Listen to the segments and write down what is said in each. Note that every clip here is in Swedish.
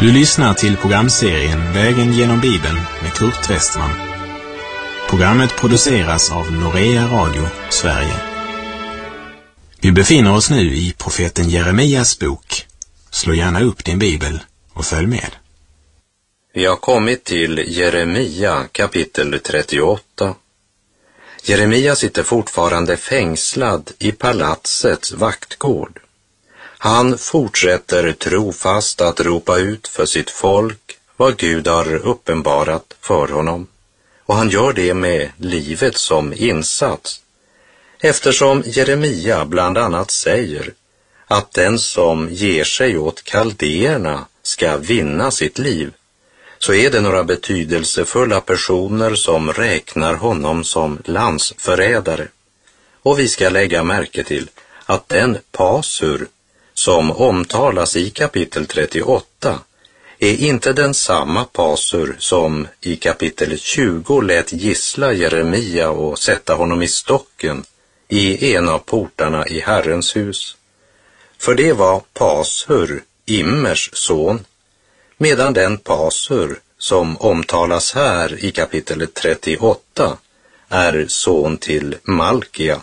Du lyssnar till programserien Vägen genom Bibeln med Kurt Westman. Programmet produceras av Norea Radio, Sverige. Vi befinner oss nu i profeten Jeremias bok. Slå gärna upp din bibel och följ med. Vi har kommit till Jeremia kapitel 38. Jeremia sitter fortfarande fängslad i palatsets vaktgård. Han fortsätter trofast att ropa ut för sitt folk vad Gud har uppenbarat för honom. Och han gör det med livet som insats. Eftersom Jeremia bland annat säger att den som ger sig åt kaldéerna ska vinna sitt liv, så är det några betydelsefulla personer som räknar honom som landsförrädare. Och vi ska lägga märke till att den Pasur som omtalas i kapitel 38 är inte den samma Pasur som i kapitel 20 lät gissla Jeremia och sätta honom i stocken i en av portarna i Herrens hus. För det var Pasur, Immers son, medan den Pasur som omtalas här i kapitel 38 är son till Malkia.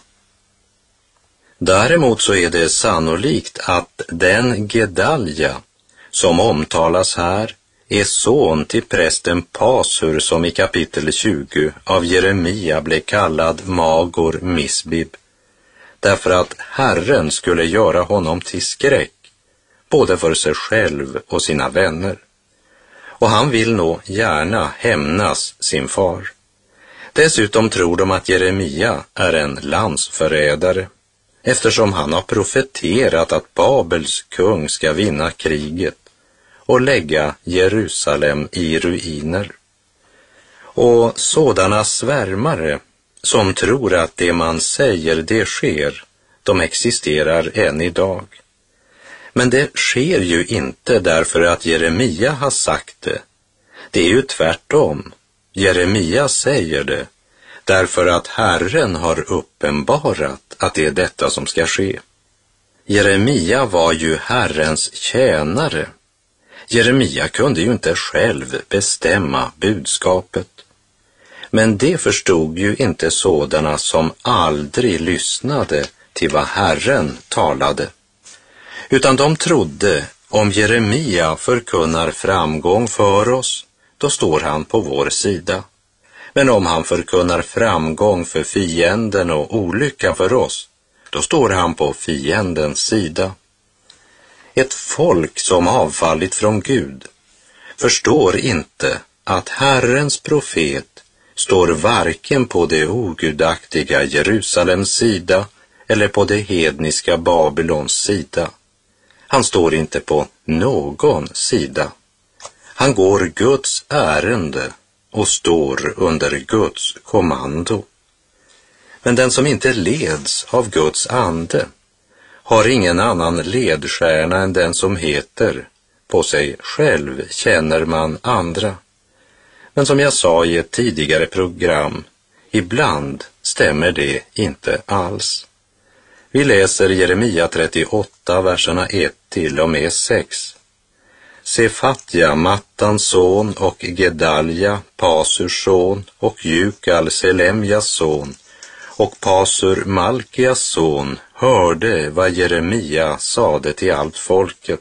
Däremot så är det sannolikt att den Gedalja som omtalas här är son till prästen Pasur som i kapitel 20 av Jeremia blev kallad Magor Misbib, därför att Herren skulle göra honom till skräck, både för sig själv och sina vänner. Och han vill nog gärna hämnas sin far. Dessutom tror de att Jeremia är en landsförrädare, eftersom han har profeterat att Babels kung ska vinna kriget och lägga Jerusalem i ruiner. Och sådana svärmare som tror att det man säger det sker, de existerar än idag. Men det sker ju inte därför att Jeremia har sagt det. Det är ju tvärtom. Jeremia säger det därför att Herren har uppenbarat att det är detta som ska ske. Jeremia var ju Herrens tjänare. Jeremia kunde ju inte själv bestämma budskapet. Men det förstod ju inte sådana som aldrig lyssnade till vad Herren talade. Utan de trodde, om Jeremia förkunnar framgång för oss, då står han på vår sida. Men om han förkunnar framgång för fienden och olycka för oss, då står han på fiendens sida. Ett folk som avfallit från Gud förstår inte att Herrens profet står varken på det ogudaktiga Jerusalems sida eller på det hedniska Babylons sida. Han står inte på någon sida. Han går Guds ärende och står under Guds kommando. Men den som inte leds av Guds ande har ingen annan ledstjärna än den som heter: på sig själv känner man andra. Men som jag sa i ett tidigare program, ibland stämmer det inte alls. Vi läser Jeremia 38, verserna 1 till och med 6. Sefatja, Mattans son, och Gedalja, Pasurs son, och Jukal, Selemjas son, och Pasur, Malkias son, hörde vad Jeremia sade till allt folket.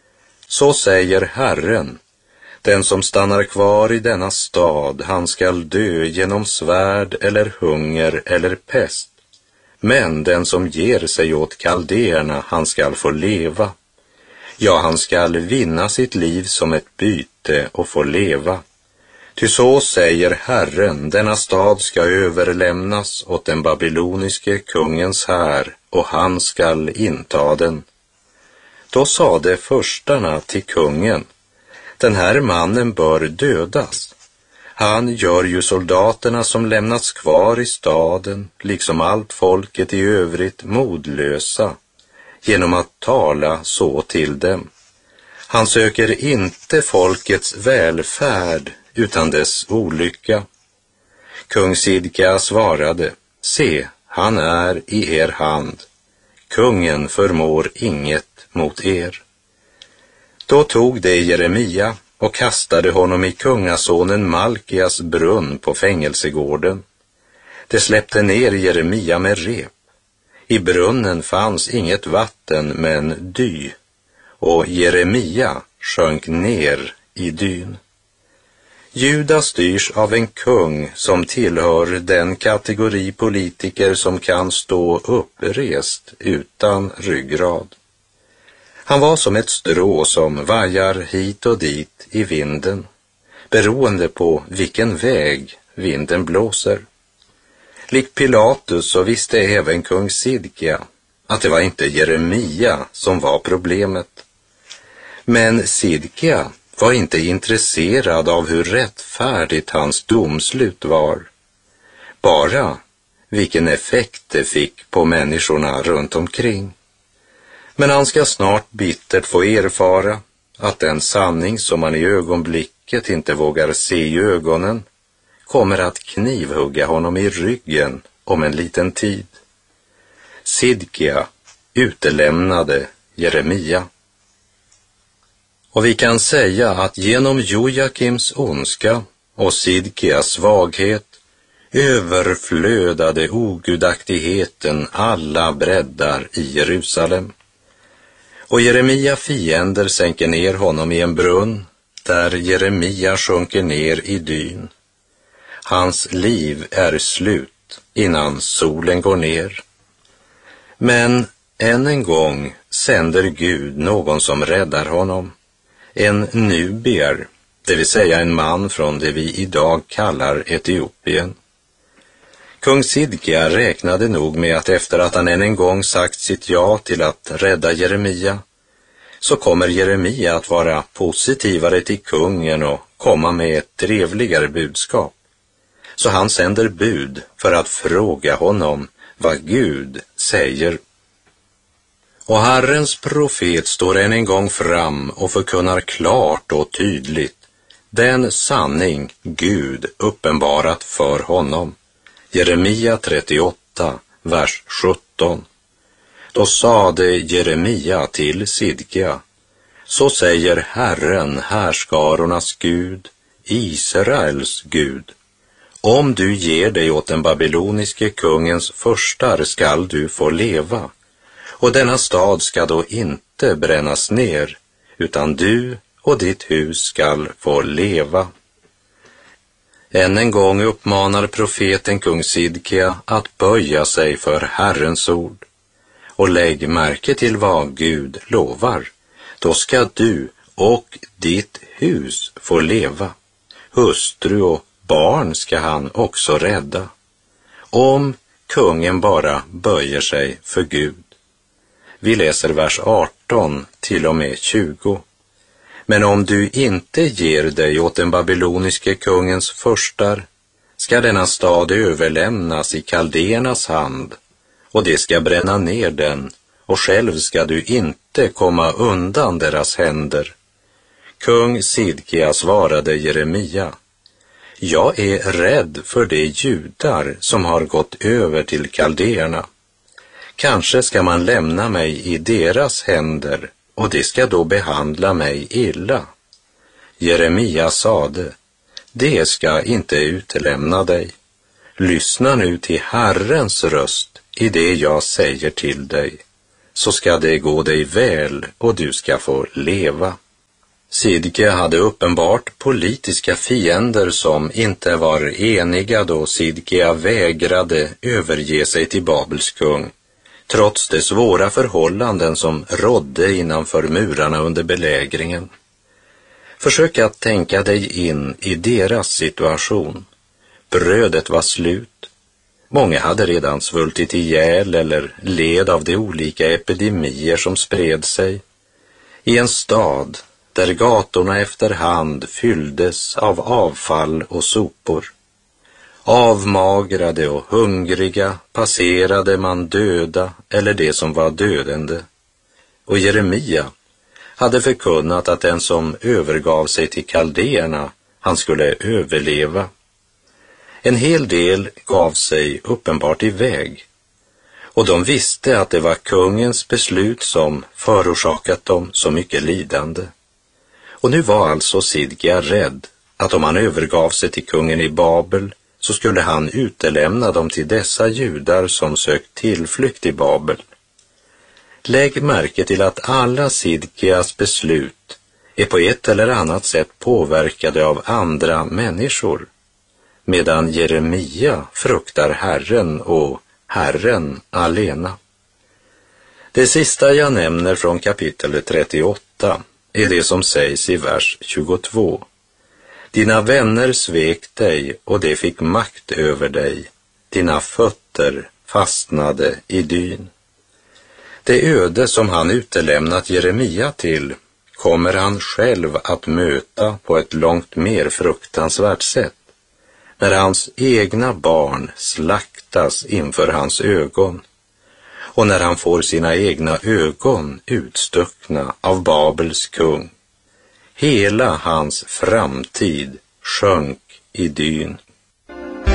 Så säger Herren: den som stannar kvar i denna stad, han skall dö genom svärd eller hunger eller pest. Men den som ger sig åt kaldéerna, han skall få leva. Ja, han skall vinna sitt liv som ett byte och få leva. Ty så säger Herren: denna stad ska överlämnas åt den babyloniske kungens här, och han skall inta den. Då sade förstarna till kungen: den här mannen bör dödas. Han gör ju soldaterna som lämnats kvar i staden, liksom allt folket i övrigt, modlösa, genom att tala så till dem. Han söker inte folkets välfärd, utan dess olycka. Kung Sidka svarade: se, han är i er hand. Kungen förmår inget mot er. Då tog det Jeremia och kastade honom i kungasonen Malkias brunn på fängelsegården. Det släppte ner Jeremia med rep. I brunnen fanns inget vatten men dy, och Jeremia sjönk ner i dyn. Juda styrs av en kung som tillhör den kategori politiker som kan stå upprest utan ryggrad. Han var som ett strå som vajar hit och dit i vinden, beroende på vilken väg vinden blåser. Likt Pilatus så visste även kung Sidkia att det var inte Jeremia som var problemet. Men Sidkia var inte intresserad av hur rättfärdigt hans domslut var, bara vilken effekt det fick på människorna runt omkring. Men han ska snart bittert få erfara att den sanning som man i ögonblicket inte vågar se i ögonen kommer att knivhugga honom i ryggen om en liten tid. Sidkia utelämnade Jeremia. Och vi kan säga att genom Jojakims ondska och Sidkias svaghet överflödade ogudaktigheten alla breddar i Jerusalem. Och Jeremia fiender sänker ner honom i en brunn, där Jeremia sjunker ner i dyn. Hans liv är slut innan solen går ner. Men än en gång sänder Gud någon som räddar honom. En nubier, det vill säga en man från det vi idag kallar Etiopien. Kung Sidkia räknade nog med att efter att han än en gång sagt sitt ja till att rädda Jeremia, så kommer Jeremia att vara positivare till kungen och komma med ett trevligare budskap. Så han sänder bud för att fråga honom vad Gud säger. Och Herrens profet står än en gång fram och förkunnar klart och tydligt den sanning Gud uppenbarat för honom. Jeremia 38, vers 17. Då sade Jeremia till Sidkia: så säger Herren, härskarornas Gud, Israels Gud: om du ger dig åt den babyloniske kungens furstar skall du få leva, och denna stad ska då inte brännas ner, utan du och ditt hus skall få leva. Än en gång uppmanar profeten kung Sidkia att böja sig för Herrens ord. Och lägg märke till vad Gud lovar. Då ska du och ditt hus få leva. Hustru och barn ska han också rädda. Om kungen bara böjer sig för Gud. Vi läser vers 18 till och med 20. Men om du inte ger dig åt den babyloniske kungens furstar, ska denna stad överlämnas i kaldéernas hand, och det ska bränna ner den, och själv ska du inte komma undan deras händer. Kung Sidkia svarade Jeremia: jag är rädd för de judar som har gått över till kaldéerna. Kanske ska man lämna mig i deras händer, och de ska då behandla mig illa. Jeremia sade: det ska inte utelämna dig. Lyssna nu till Herrens röst i det jag säger till dig, så ska det gå dig väl och du ska få leva. Sidkia hade uppenbart politiska fiender som inte var eniga då Sidkia vägrade överge sig till Babels kung, trots de svåra förhållanden som rådde innanför murarna under belägringen. Försök att tänka dig in i deras situation. Brödet var slut. Många hade redan svultit ihjäl eller led av de olika epidemier som spred sig. I en stad där gatorna efterhand fylldes av avfall och sopor. Avmagrade och hungriga passerade man döda eller det som var dödande. Och Jeremia hade förkunnat att den som övergav sig till kaldéerna, han skulle överleva. En hel del gav sig uppenbart iväg, och de visste att det var kungens beslut som förorsakat dem så mycket lidande. Och nu var alltså Sidkia rädd att om han övergav sig till kungen i Babel så skulle han utelämna dem till dessa judar som sökt tillflykt i Babel. Lägg märke till att alla Sidkias beslut är på ett eller annat sätt påverkade av andra människor, medan Jeremia fruktar Herren och Herren alena. Det sista jag nämner från kapitel 38 är det som sägs i vers 22. Dina vänner svek dig och de fick makt över dig. Dina fötter fastnade i dyn. Det öde som han utelämnat Jeremia till kommer han själv att möta på ett långt mer fruktansvärt sätt, när hans egna barn slaktas inför hans ögon och när han får sina egna ögon utstuckna av Babels kung. Hela hans framtid sjönk i dyn.